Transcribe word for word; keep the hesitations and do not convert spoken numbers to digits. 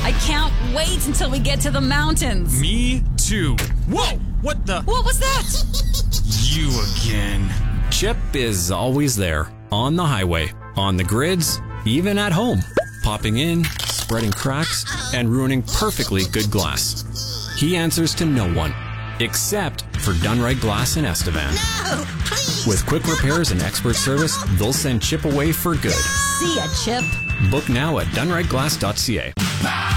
I can't wait until we get to the mountains. Me too. Whoa! What the? What was that? You again. Chip is always there, on the highway, on the grids, even at home, popping in, spreading cracks, and ruining perfectly good glass. He answers to no one, except for Done Right Glass in Estevan. No, please. With quick repairs and expert service, they'll send Chip away for good. See ya, Chip. Book now at done right glass dot c a.